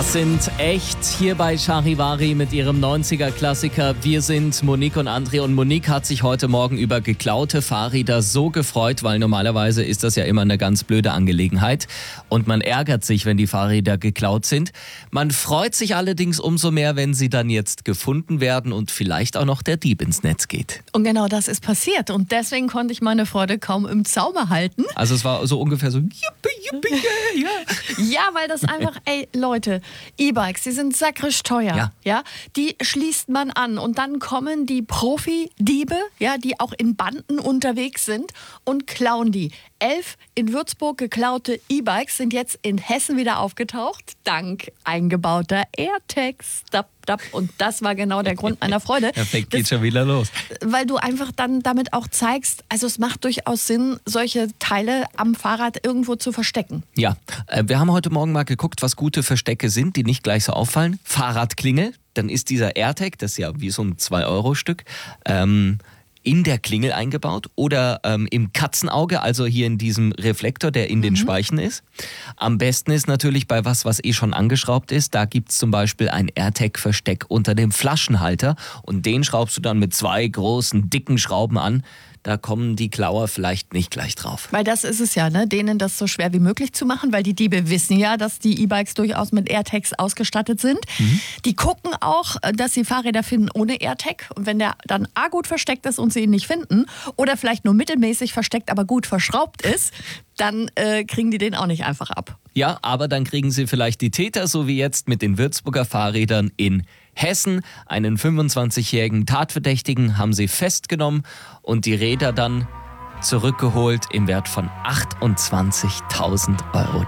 Das sind echt hier bei Charivari mit ihrem 90er-Klassiker. Wir sind Monique und André und Monique hat sich heute Morgen über geklaute Fahrräder so gefreut, weil normalerweise ist das ja immer eine ganz blöde Angelegenheit und man ärgert sich, wenn die Fahrräder geklaut sind. Man freut sich allerdings umso mehr, wenn sie dann jetzt gefunden werden und vielleicht auch noch der Dieb ins Netz geht. Und genau das ist passiert und deswegen konnte ich meine Freude kaum im Zaume halten. Also es war so ungefähr so, yippie, yeah. Ja, weil das einfach, Leute, E-Bikes, die sind sakrisch teuer. Ja, die schließt man an und dann kommen die Profi-Diebe, ja, die auch in Banden unterwegs sind und klauen die. 11 in Würzburg geklaute E-Bikes sind jetzt in Hessen wieder aufgetaucht, dank eingebauter AirTags. Und das war genau der Grund meiner Freude. Perfekt, geht schon wieder los. Weil du einfach dann damit auch zeigst, also es macht durchaus Sinn, solche Teile am Fahrrad irgendwo zu verstecken. Ja, wir haben heute Morgen mal geguckt, was gute Verstecke sind, die nicht gleich so auffallen. Fahrradklingel, dann ist dieser AirTag, das ist ja wie so ein 2-Euro-Stück, in der Klingel eingebaut oder im Katzenauge, also hier in diesem Reflektor, der in den Speichen ist. Am besten ist natürlich bei was schon angeschraubt ist. Da gibt es zum Beispiel ein AirTag-Versteck unter dem Flaschenhalter und den schraubst du dann mit 2 großen, dicken Schrauben an. Da kommen die Klauer vielleicht nicht gleich drauf. Weil das ist es ja, ne? Denen das so schwer wie möglich zu machen, weil die Diebe wissen ja, dass die E-Bikes durchaus mit AirTags ausgestattet sind. Die gucken auch, dass sie Fahrräder finden ohne AirTag. Und wenn der dann gut versteckt ist und sie ihn nicht finden oder vielleicht nur mittelmäßig versteckt, aber gut verschraubt ist, dann kriegen die den auch nicht einfach ab. Ja, aber dann kriegen sie vielleicht die Täter, so wie jetzt mit den Würzburger Fahrrädern in Hessen. Einen 25-jährigen Tatverdächtigen haben sie festgenommen und die Räder dann zurückgeholt im Wert von 28.000 Euro.